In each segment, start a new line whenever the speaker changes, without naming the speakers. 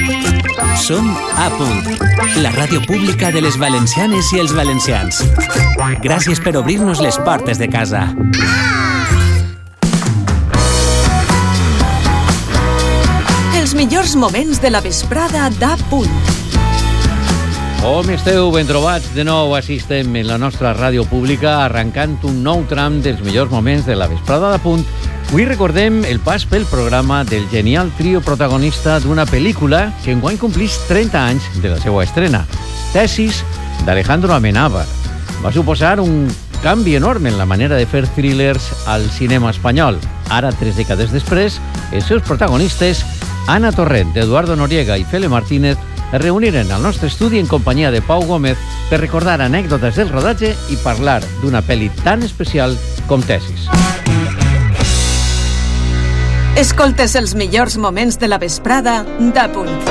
Som A Punt, la ràdio pública de les valencianes i els valencians. Gràcies per obrir-nos les portes de casa.
Els millors moments de la vesprada d'A Punt.
Com esteu? Ben trobats. De nou assistem en la nostra ràdio pública arrencant un nou tram dels millors moments de la vesprada d'A Punt. Avui recordem el pas pel programa del genial trio protagonista d'una pel·lícula que enguany complís 30 anys de la seva estrena, Tesis, d'Alejandro Amenábar. Va suposar un canvi enorme en la manera de fer thrillers al cinema espanyol. Ara, 3 dècades després, els seus protagonistes, Ana Torrent, Eduardo Noriega i Fele Martínez, es reuniren al nostre estudi en companyia de Pau Gómez per recordar anècdotes del rodatge i parlar d'una pel·li tan especial com Tesis.
Escoltes els millors moments de la vesprada d'A Punt.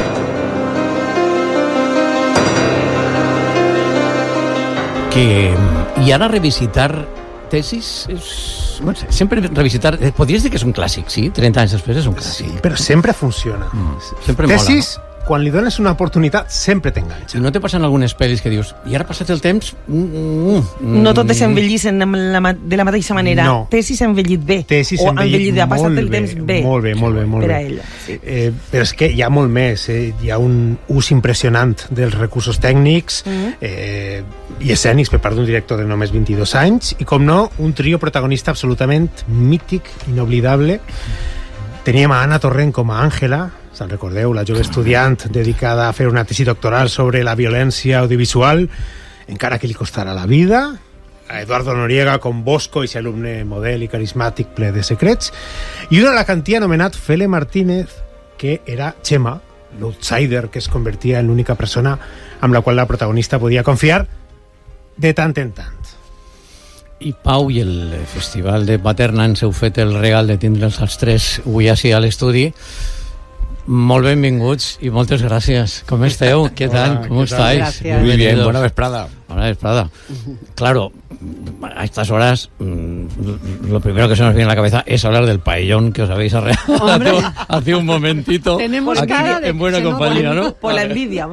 I ara revisitar Tesis és... Bueno, sempre revisitar... Podries dir que és un clàssic, sí? 30 anys després és un clàssic.
Sí, però sempre funciona.
Sempre
Tesis,
mola, no?
quan li dones una oportunitat, sempre t'enganxa.
I no te passen algunes pel·lis que dius i ara ha passat el temps...
No totes s'envellissen de la mateixa manera.
No.
Tesis s'ha envellit bé.
Tesis
o envellit bé, ha passat el temps bé.
Molt bé, molt bé.
Per a ella, sí.
Però és que hi ha molt més. Hi ha un ús impressionant dels recursos tècnics i escènics per part d'un director de només 22 anys i, com no, un trio protagonista absolutament mític, inoblidable. Teníem a Ana Torrent com a Àngela, se'n recordeu, la jove estudiant dedicada a fer una tesi doctoral sobre la violència audiovisual, encara que li costarà la vida. A Eduardo Noriega com Bosco, i alumne model i carismàtic ple de secrets. I un alacantí anomenat Fele Martínez, que era Chema, l'outsider que es convertia en l'única persona amb la qual la protagonista podia confiar de tant en tant.
I Pau i el Festival de Paterna ens heu fet el regal de tindre'ls els tres avui així a l'estudi. Molt benvinguts y moltes gracias. ¿Cómo esteu? ¿Qué tal? ¿Cómo estáis?
Gracias.
Muy bien,
buena vesprada.
Buena vesprada. Claro, a estas horas lo primero que se nos viene a la cabeza es hablar del paellón que os habéis arreglado hace un momentito.
Tenemos
aquí
cara de
en buena compañía, ¿no?
Por la envidia.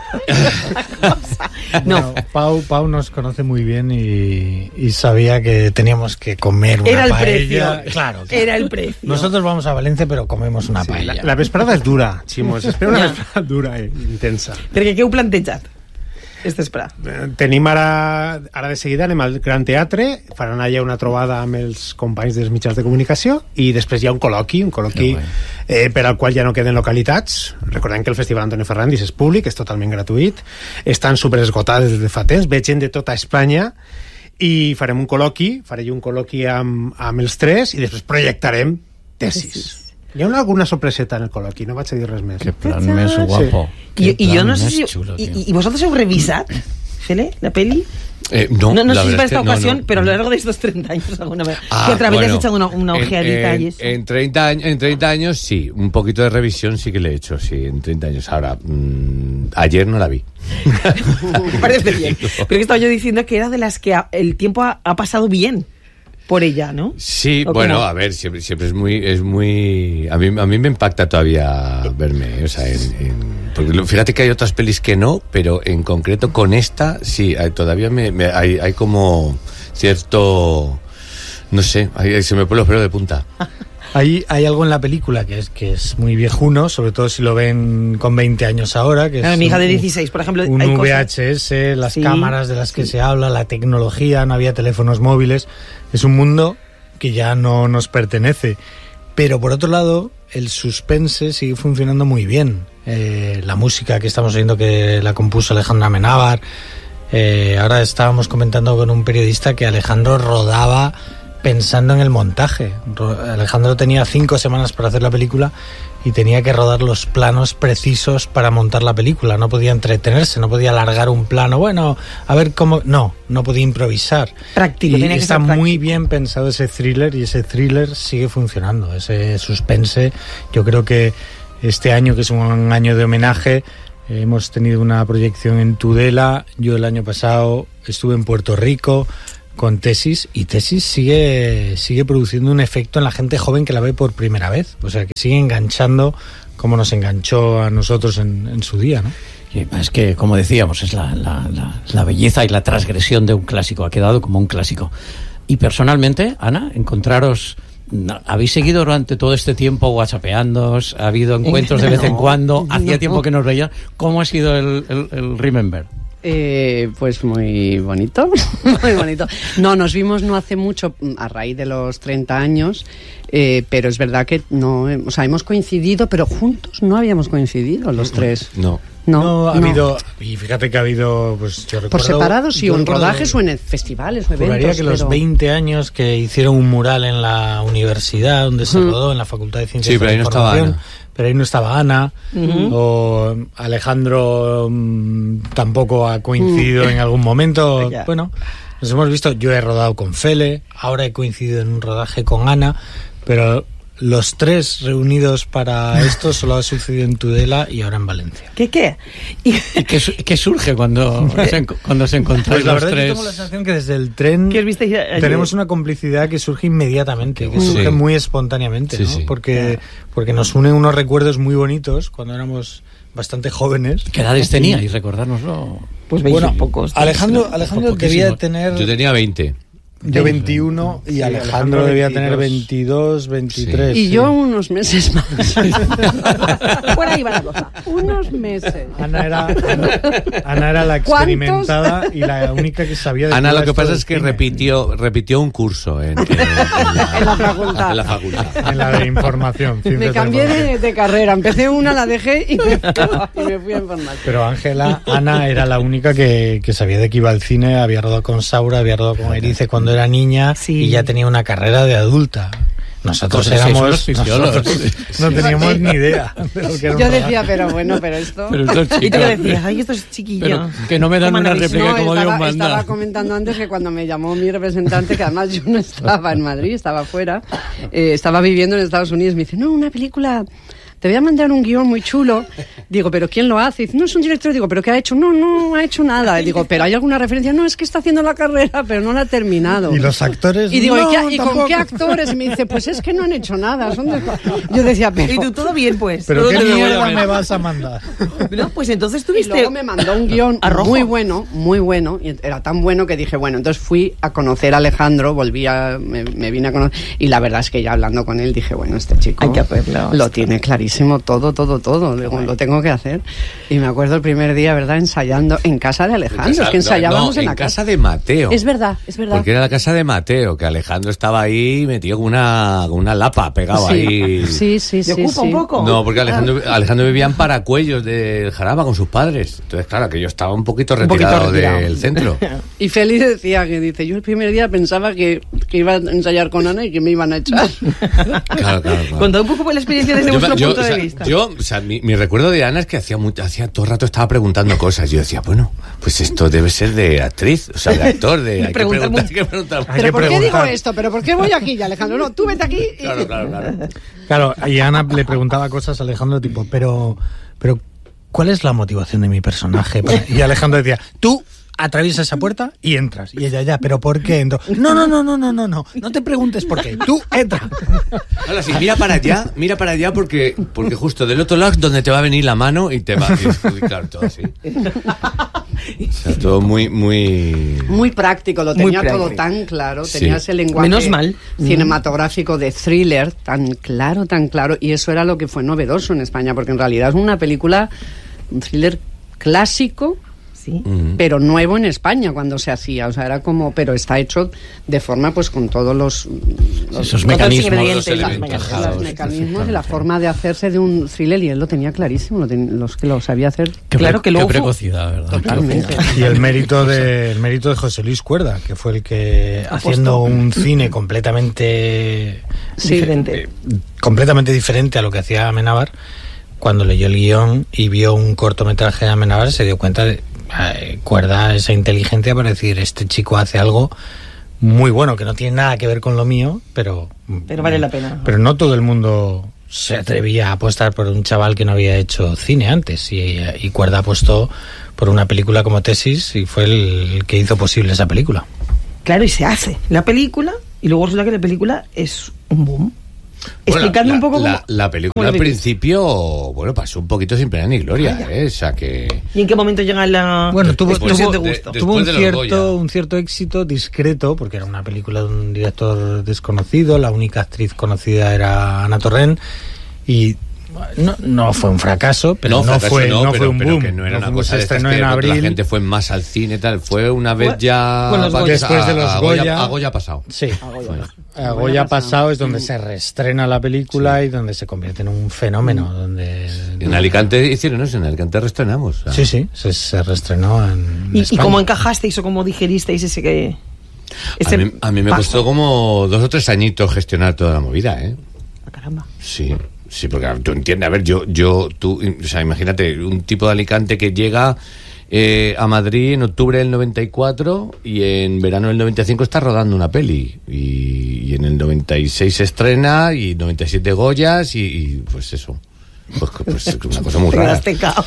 No, Pau nos conoce muy bien y sabía que teníamos que comer una
paella.
Era el
precio.
Claro.
Era el precio.
Nosotros vamos a Valencia, pero comemos una paella.
La vesprada és dura, Ximo. S'espera una vesprada dura i intensa.
Perquè què heu plantejat?
Tenim ara de seguida anem al Gran Teatre, faran allà una trobada amb els companys dels mitjans de comunicació i després hi ha un col·loqui per al qual ja no queden localitats. Recordem que el Festival Antonio Ferrandis és públic, és totalment gratuït, estan superesgotades des de fa temps, ve gent de tota Espanya i farem un col·loqui amb els tres i després projectarem Tesis. Hi ha alguna sorpreseta en el col·loqui, no vaig a dir res més.
Que plan més guapo.
Sí. I jo no sé si... ¿Y vosotros heu revisat, Fele, la peli?
No
sé si para esta ocasión, pero a lo largo de estos 30 años alguna vez. Que otra vez le has echado una ojeadita y eso.
En 30 años sí, un poquito de revisión sí que le he hecho, sí, en 30 años. Ahora, ayer no la vi.
Me parece bien. Pero que estaba yo diciendo que era de las que el tiempo ha pasado bien por ella, ¿no?
Sí, bueno, a ver, siempre es muy... A mí me impacta todavía verme, o sea, porque fíjate que hay otras pelis que no, pero en concreto con esta, sí, todavía hay como cierto... No sé, se me ponen los pelos de punta.
Hay algo en la película que es muy viejuno, sobre todo si lo ven con 20 años ahora. Que es
mi hija de 16, por ejemplo.
Un
hay
VHS, las cámaras de las que se habla, la tecnología, no había teléfonos móviles. Es un mundo que ya no nos pertenece. Pero por otro lado, el suspense sigue funcionando muy bien. La música que estamos oyendo que la compuso Alejandro Amenábar. Ahora estábamos comentando con un periodista que Alejandro rodaba pensando en el montaje. Alejandro tenía 5 semanas para hacer la película y tenía que rodar los planos precisos para montar la película. No podía entretenerse, no podía alargar un plano. Bueno, a ver cómo... No podía improvisar.
Práctico,
y
tenía que
está
ser práctico.
Muy bien pensado ese thriller y ese thriller sigue funcionando. Ese suspense, yo creo que este año, que es un año de homenaje, hemos tenido una proyección en Tudela. Yo el año pasado estuve en Puerto Rico con Tesis, y Tesis sigue produciendo un efecto en la gente joven que la ve por primera vez. O sea, que sigue enganchando como nos enganchó a nosotros en su día, ¿no?
Es que, como decíamos, es la belleza y la transgresión de un clásico. Ha quedado como un clásico. Y personalmente, Ana, ¿habéis seguido durante todo este tiempo whatsappeándoos? ¿Ha habido encuentros de vez en cuando? Hacía tiempo que nos veían. ¿Cómo ha sido el Remember?
Pues muy bonito, muy bonito. No, nos vimos no hace mucho, a raíz de los 30 años, pero es verdad que no, o sea, hemos coincidido, pero juntos no habíamos coincidido los tres.
No, ha habido, y fíjate que ha habido, pues yo recuerdo...
Por separados, sí, o en rodajes o en festivales o eventos.
Juraría que los 20 años que hicieron un mural en la universidad, donde se rodó, en la Facultad de Ciencias de la Información, pero ahí no estaba Ana, o Alejandro tampoco ha coincidido en algún momento. Bueno, nos hemos visto, yo he rodado con Fele, ahora he coincidido en un rodaje con Ana, pero los tres reunidos para esto solo ha sucedido en Tudela y ahora en Valencia.
¿Qué?
¿Y qué surge cuando se encontraron
pues la
los
verdad
tres?
Tengo la sensación que desde el tren
¿Qué os visteis ayer?
Tenemos una complicidad que surge inmediatamente, que surge muy espontáneamente, ¿no? Porque nos unen unos recuerdos muy bonitos cuando éramos bastante jóvenes.
¿Qué edades teníais? Recordárnoslo.
Pues 20 pocos.
Alejandro debía tener...
Yo tenía 20.
Yo 21 y Alejandro debía tener 22, 23.
Y yo unos meses más.
Por ahí va la cosa.
Unos meses.
Ana era la experimentada y la única que sabía de
Ana, lo que pasa es que repitió un curso en la facultad.
En la de información.
Me cambié de carrera. Empecé una, la dejé y me fui a información.
Pero Ana era la única que sabía de que iba al cine, había rodado con Saura, había rodado con Erice cuando era niña y ya tenía una carrera de adulta. Nosotros éramos no teníamos ni idea de lo que era.
Yo decía, pero esto...
Y tú decías, ay, esto es chiquillo.
Pero que no me dan una réplica como Dios manda.
Estaba comentando antes que cuando me llamó mi representante, que además yo no estaba en Madrid, estaba fuera, estaba viviendo en Estados Unidos, me dice, no, una película... Te voy a mandar un guión muy chulo. Digo, ¿pero quién lo hace? Dice, no, es un director. Digo, ¿pero qué ha hecho? No ha hecho nada. Digo, ¿pero hay alguna referencia? No, es que está haciendo la carrera, pero no la ha terminado.
¿Y los actores?
Y digo, ¿y con qué actores? Y me dice, pues es que no han hecho nada. Yo decía, pero...
¿Y tú todo bien, pues?
¿Pero qué mierda me vas a mandar?
No, pues entonces tuviste...
Y luego me mandó un guión muy bueno. Y era tan bueno que dije, bueno, entonces fui a conocer a Alejandro, me vine a conocer. Y la verdad es que ya hablando con él dije, bueno, este chico
hay que hacerlo,
lo tiene clarísimo todo. Digo, lo tengo que hacer. Y me acuerdo el primer día, ¿verdad? Ensayando en casa de Alejandro. Es que ensayábamos en la
casa de Mateo.
Es verdad.
Porque era la casa de Mateo, que Alejandro estaba ahí metido con una lapa pegado ahí.
Sí.
¿Te ocupa un poco?
No, porque Alejandro vivía en Paracuellos del Jarama con sus padres. Entonces, claro, que yo estaba un poquito retirado del centro.
Y Félix decía, yo el primer día pensaba que iba a ensayar con Ana y que me iban a echar.
Claro.
Contad un poco por la experiencia desde vuestro punto de vista.
Mi recuerdo de Ana es que hacía todo el rato estaba preguntando cosas. Yo decía, bueno, pues esto debe ser de actriz, o sea, de actor, hay que preguntar.
¿Pero por qué digo esto? ¿Pero por qué voy aquí, Alejandro? No, tú vete aquí.
Claro, y Ana le preguntaba cosas a Alejandro tipo, pero ¿cuál es la motivación de mi personaje? Y Alejandro decía, tú atraviesa esa puerta y entras. Y ella, ¿pero por qué entro? No te preguntes por qué, tú entra.
Ahora sí, mira para allá porque justo del otro lado es donde te va a venir la mano y te va a claro, todo así. O sea, todo muy
práctico, lo tenía todo tan claro, tenía ese lenguaje
menos mal
cinematográfico de thriller tan claro, y eso era lo que fue novedoso en España, porque en realidad es un thriller clásico, pero nuevo en España cuando se hacía, o sea, era como, pero está hecho de forma pues con todos
esos mecanismos,
los mecanismos y la forma de hacerse de un thriller, y él lo tenía clarísimo, los que lo sabía hacer.
Claro que luego
qué precocidad, ¿verdad?
Totalmente.
Y el mérito de José Luis Cuerda, que fue el que haciendo un cine completamente diferente a lo que hacía Amenábar, cuando leyó el guión y vio un cortometraje de Amenábar, se dio cuenta de Cuerda esa inteligencia para decir, este chico hace algo muy bueno, que no tiene nada que ver con lo mío, pero
vale la pena.
Pero no todo el mundo se atrevía a apostar por un chaval que no había hecho cine antes, y Cuerda apostó por una película como Tesis y fue el que hizo posible esa película.
Claro, y se hace la película, y luego resulta que la película es un boom.
Bueno,
explicando un poco
la película al principio, bueno, pasó un poquito sin pena ni gloria, o sea que...
¿Y en qué momento llega la explosión de gusto?
Tuvo un cierto éxito discreto, porque era una película de un director desconocido, la única actriz conocida era Ana Torrent, y no fue un fracaso, pero no fue un boom.
Que no era una cosa de estas que la gente fue más al cine, tal, fue una vez ya...
Después de los Goya...
A Goya pasado.
Sí, a Goya pasado es donde se reestrena la película y donde se convierte en un fenómeno. Donde
en Alicante hicieron eso, en Alicante reestrenamos.
Sí, se reestrenó en
¿Y cómo encajasteis o cómo digeristeis ese que...?
A mí me costó como 2 o 3 añitos gestionar toda la movida, ¿eh?
Caramba.
Sí, porque tú entiendes, a ver, tú, o sea, imagínate, un tipo de Alicante que llega a Madrid en octubre del 94 y en verano del 95 está rodando una peli y en el 96 se estrena y 97 Goyas y pues eso. Pues es una cosa muy rara.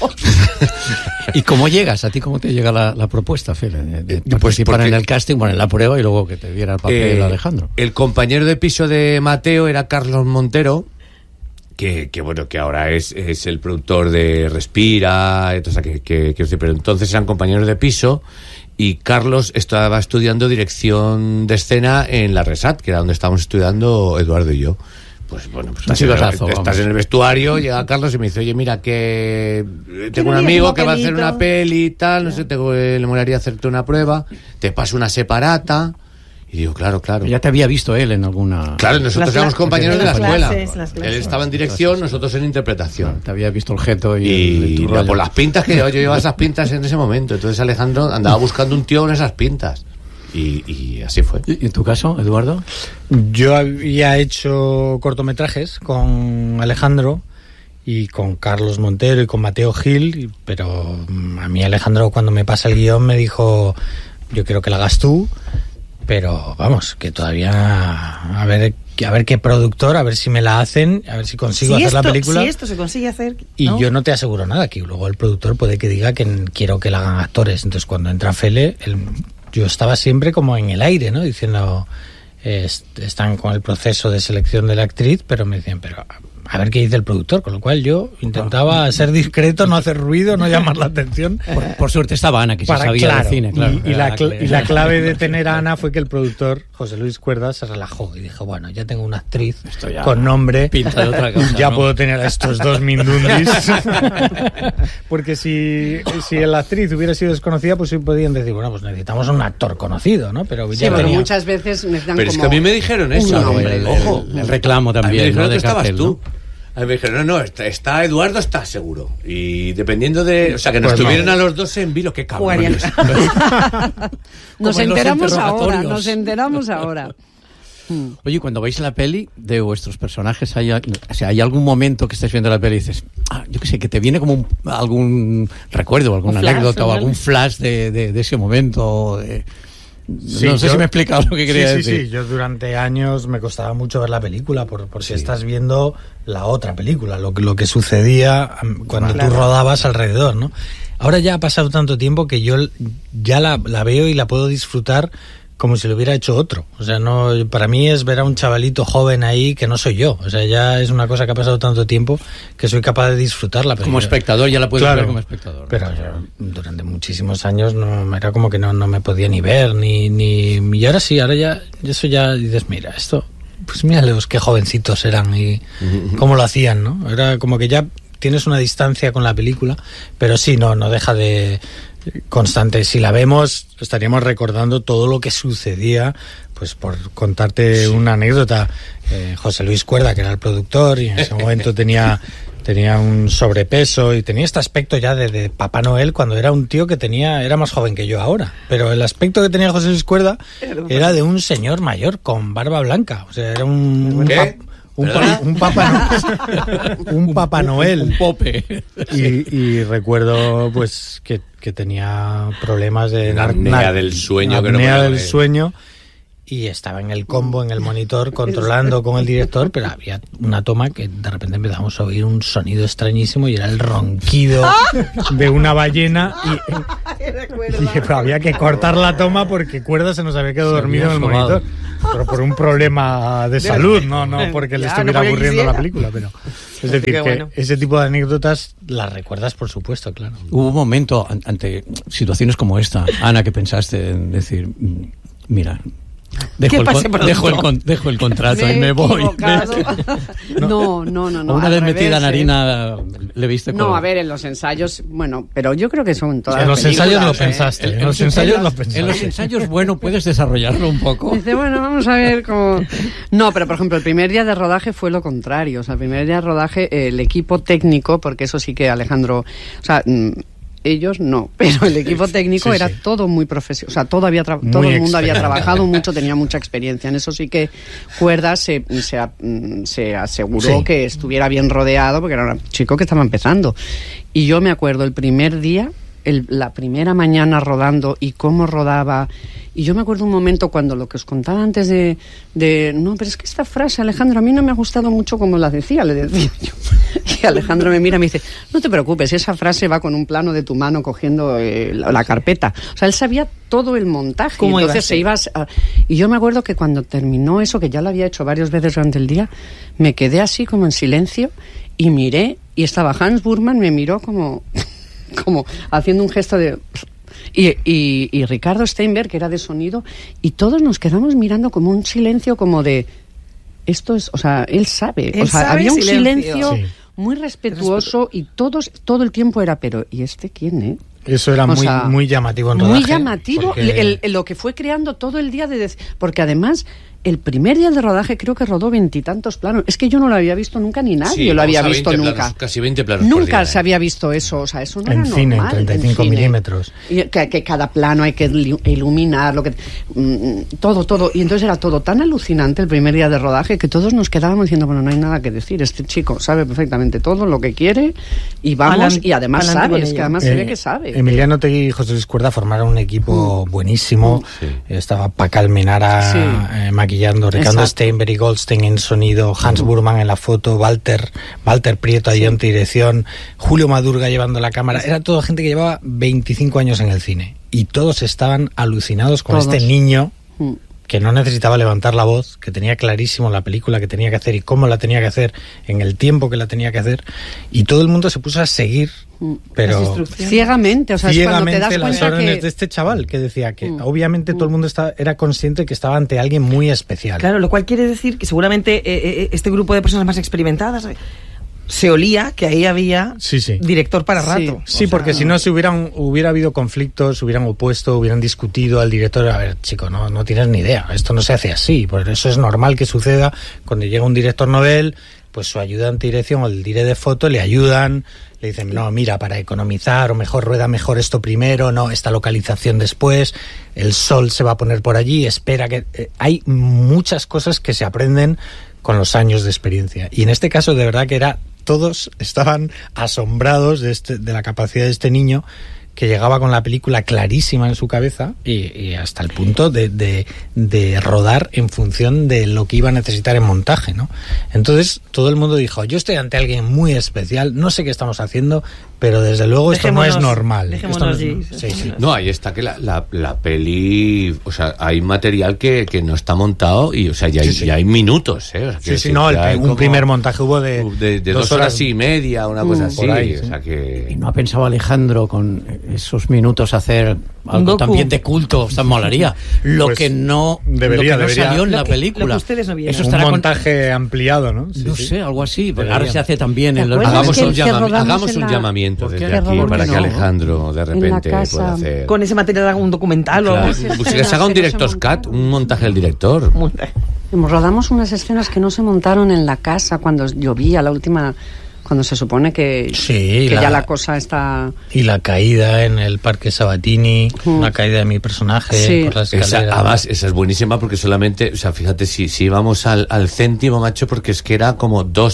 ¿Y cómo llegas? ¿A ti cómo te llega la propuesta, Fele? De participar en el casting, bueno, en la prueba y luego que te diera el papel Alejandro.
El compañero de piso de Mateo era Carlos Montero, que bueno, que ahora es el productor de Respira, o sea, pero entonces eran compañeros de piso y Carlos estaba estudiando dirección de escena en la Resat, que era donde estábamos estudiando Eduardo y yo. Pues bueno, pues estás en el vestuario, llega Carlos y me dice, oye, mira, que tengo un amigo que va a hacer una peli y tal, no sé, le molaría hacerte una prueba, te paso una separata. Y digo, claro.
Ya te había visto él en alguna...
Claro, nosotros éramos compañeros de la escuela. Él estaba en dirección, nosotros en interpretación.
Claro, te había visto el Geto
y por las pintas que yo llevaba esas pintas en ese momento. Entonces Alejandro andaba buscando un tío con esas pintas. Y así fue.
¿Y en tu caso, Eduardo?
Yo había hecho cortometrajes con Alejandro y con Carlos Montero y con Mateo Gil, pero a mí Alejandro cuando me pasa el guión me dijo, yo quiero que la hagas tú, pero vamos, que todavía a ver qué productor, a ver si me la hacen, a ver si consigo hacer la película.
Si esto se consigue hacer, ¿no?
Y yo no te aseguro nada, que luego el productor puede que diga que quiero que la hagan actores. Entonces cuando entra Fele, yo estaba siempre como en el aire, ¿no? Diciendo, están con el proceso de selección de la actriz, pero me decían, pero a ver qué dice el productor, con lo cual yo intentaba ser discreto, no hacer ruido, no llamar la atención.
Por suerte estaba Ana, que sí sabía de cine, claro.
Y la clave de tener a Ana fue que el productor, José Luis Cuerda, se relajó y dijo, bueno, ya tengo una actriz con nombre,
pinta de otra cosa,
ya
¿no?
puedo tener a estos 2 mindundis. Porque si la actriz hubiera sido desconocida, pues sí podían decir, bueno, pues necesitamos un actor conocido, ¿no? Pero
sí, pero muchas veces necesitan
pero como... es que a mí me dijeron eso.
Ojo, el reclamo también,
a mí me dijeron
¿no?
que estabas
cartel,
tú.
¿no?
A mí me dijeron, no, está Eduardo, está seguro. Y dependiendo de... O sea, que nos tuvieran a los dos en vilo, qué cabrones.
Nos enteramos ahora.
Oye, cuando veis la peli de vuestros personajes, ¿hay algún momento que estés viendo la peli y dices, yo qué sé, que te viene como algún recuerdo, alguna anécdota o algún flash de ese momento?
Sí,
no sé si me he explicado lo que quería decir.
Sí, yo durante años me costaba mucho ver la película porque estás viendo la otra película, lo que sucedía cuando tú rodabas alrededor, ¿no? Ahora ya ha pasado tanto tiempo que yo ya la veo y la puedo disfrutar como si lo hubiera hecho otro. O sea, no, para mí es ver a un chavalito joven ahí que no soy yo. O sea, ya es una cosa que ha pasado tanto tiempo que soy capaz de disfrutarla.
Como espectador ya la puedes ver como espectador.
Pero yo, durante muchísimos años era como que no me podía ni ver, y ahora sí, ahora ya, eso ya dices, mira, esto, pues míralos qué jovencitos eran y cómo lo hacían, ¿no? Era como que ya tienes una distancia con la película, pero sí, no deja de... constante. Si la vemos, estaríamos recordando todo lo que sucedía. Pues por contarte una anécdota, José Luis Cuerda, que era el productor, y en ese momento tenía un sobrepeso y tenía este aspecto ya de Papá Noel cuando era un tío que era más joven que yo ahora. Pero el aspecto que tenía José Luis Cuerda era de un señor mayor con barba blanca. O sea, era un Papá Noel.
Un pope.
Y recuerdo pues que tenía problemas de
apnea del sueño.
Apnea del sueño. y estaba en el combo, en el monitor, controlando con el director, pero había una toma que de repente empezamos a oír un sonido extrañísimo y era el ronquido de una ballena y pero había que cortar la toma porque Cuerda se nos había quedado dormido en el monitor, pero por un problema de salud, no porque le estuviera aburriendo la película, pero es decir, que ese tipo de anécdotas las recuerdas, por supuesto, claro.
Hubo un momento ante situaciones como esta, Ana, que pensaste en decir, mira, dejo el contrato y me voy.
No.
Una vez metida en harina, le viste.
No, a ver, en los ensayos, bueno, pero yo creo que son todas.
En los ensayos lo pensaste. En los
ensayos, bueno, puedes desarrollarlo un poco.
Dice, bueno, vamos a ver cómo. No, pero por ejemplo, el primer día de rodaje fue lo contrario. O sea, el primer día de rodaje, el equipo técnico, porque eso sí que Alejandro, o sea, ellos no, pero el equipo técnico era todo muy profesional, o sea, todo el mundo había trabajado mucho, tenía mucha experiencia. En eso sí que Cuerda se aseguró que estuviera bien rodeado, porque era un chico que estaba empezando. Y yo me acuerdo el primer día, la primera mañana rodando y cómo rodaba. Y yo me acuerdo un momento cuando lo que os contaba antes de no, pero es que esta frase, Alejandro, a mí no me ha gustado mucho como la decía, le decía yo. Y Alejandro me mira y me dice, no te preocupes, esa frase va con un plano de tu mano cogiendo la carpeta. O sea, él sabía todo el montaje. Entonces se iba y yo me acuerdo que cuando terminó eso, que ya lo había hecho varias veces durante el día, me quedé así como en silencio y miré, y estaba Hans Burman, me miró como haciendo un gesto de... Y Ricardo Steinberg, que era de sonido, y todos nos quedamos mirando como un silencio como de... Esto es, o sea, él sabe. O sea, había un silencio muy respetuoso y todo el tiempo era, pero ¿y este quién, eh?
Eso era muy llamativo en rodaje.
Muy llamativo, porque... lo que fue creando todo el día porque además... El primer día de rodaje creo que rodó 20 y tantos planos. Es que yo no lo había visto nunca, ni nadie lo había visto nunca.
Planos, casi 20 planos
nunca
por día,
se había visto eso. O sea, eso no
en
era
cine,
normal.
En 35 milímetros.
Y que cada plano hay que iluminar, todo. Y entonces era todo tan alucinante el primer día de rodaje que todos nos quedábamos diciendo, bueno, no hay nada que decir. Este chico sabe perfectamente todo lo que quiere y vamos, y además sabe, es que además se ve que sabe.
Emiliano Tegui y José Luis Cuerda formaron un equipo buenísimo. Estaba Paca Almenara maquillando, Ricardo Steinberg y Goldstein en sonido, Hans Burman en la foto, Walter Prieto ahí en dirección, Julio Madurga llevando la cámara. Era toda gente que llevaba 25 años en el cine y todos estaban alucinados con este niño que no necesitaba levantar la voz, que tenía clarísimo la película que tenía que hacer y cómo la tenía que hacer, en el tiempo que la tenía que hacer, y todo el mundo se puso a seguir, pero
ciegamente, o sea, es cuando te das
las
cuenta
órdenes de este chaval que decía que obviamente todo el mundo era consciente que estaba ante alguien muy especial.
Claro, lo cual quiere decir que seguramente este grupo de personas más experimentadas se olía que ahí había director para rato.
Sí, porque si no hubiera habido conflictos, se hubieran opuesto, hubieran discutido al director. A ver, chico, no tienes ni idea, esto no se hace así. Por eso es normal que suceda cuando llega un director novel, pues su ayudante de dirección o el director de foto le ayudan, le dicen, no, mira, para economizar, o mejor rueda mejor esto primero, no, esta localización después, el sol se va a poner por allí, espera que... hay muchas cosas que se aprenden con los años de experiencia. Y en este caso, de verdad que todos estaban asombrados de la capacidad de este niño, que llegaba con la película clarísima en su cabeza y hasta el punto de rodar en función de lo que iba a necesitar en montaje, ¿no? Entonces todo el mundo dijo, yo estoy ante alguien muy especial, no sé qué estamos haciendo, pero desde luego esto no es normal.
No, ahí está que la peli, o sea, hay material que no está montado y, o sea, ya hay minutos, ¿eh? O sea,
un primer montaje hubo de
2 horas y media, una cosa así.
Ahí,
o sea que...
¿Y no ha pensado Alejandro con esos minutos hacer algo también de culto? O sea, molaría. Lo que no salió en la película.
Lo que ustedes no vieron.
Eso estará un montaje ampliado, ¿no?
No sé, algo así. Pero ahora se hace también en los...
Hagamos un llamamiento desde aquí para que Alejandro de repente pueda hacer...
Con ese material haga un documental o...
Pues que se haga un director's cut, un montaje del director.
Rodamos unas escenas que no se montaron en la casa cuando llovía la última... Cuando se supone que ya la cosa está...
Y la caída en el Parque Sabatini, la caída de mi personaje por la escalera.
Además, esa es buenísima porque solamente... O sea, fíjate, si íbamos al céntimo, macho, porque es que era como 2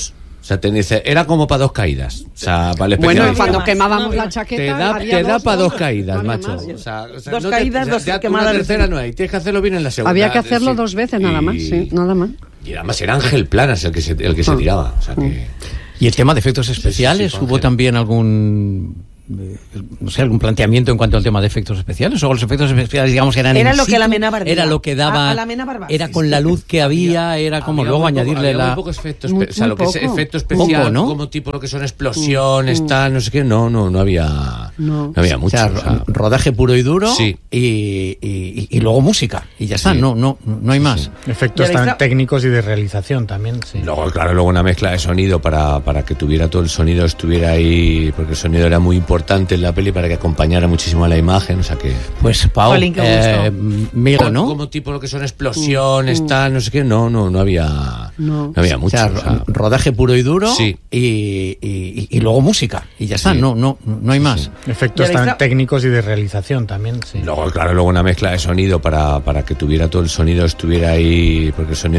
sea, era como para 2 caídas. O sea, para el
bueno,
especialista.
cuando quemábamos la chaqueta...
Te da para 2 caídas, macho. O sea,
2 caídas, 2 quemadas.
La tercera no hay, tienes que hacerlo bien en la segunda.
Había que hacerlo 2 veces nada más, sí, nada más.
Y además era Ángel Planas el que se tiraba. O sea que...
Y el tema de efectos especiales,
sí,
¿hubo también algún planteamiento en cuanto al tema de efectos especiales? ¿O los efectos especiales, digamos, eran
era lo que la Mena Barbera?
Era lo que daba... era con la luz que había, era como luego añadirle
había muy pocos efectos especiales. O sea, lo que es efecto especial, poco, ¿no? Como tipo lo que son explosiones, tal, no sé qué, no había mucho.
O sea, rodaje puro y duro,
sí.
y luego música, y ya está, no hay más.
Sí. Efectos tan técnicos y de realización también, sí.
Luego una mezcla de sonido para que tuviera todo el sonido, estuviera ahí, porque el sonido era muy importante en la peli para que acompañara muchísimo a la imagen, o sea que...
Pues, Pau, mira, ¿no?
Como tipo lo que son explosiones, tal, no sé qué, no había mucho.
O sea, rodaje puro y duro,
sí.
y luego música, y ya está,
sí.
no
hay más.
Sí. Efectos tan técnicos y de realización también, sí.
Luego una mezcla de sonido para que tuviera todo el sonido, estuviera ahí, porque el sonido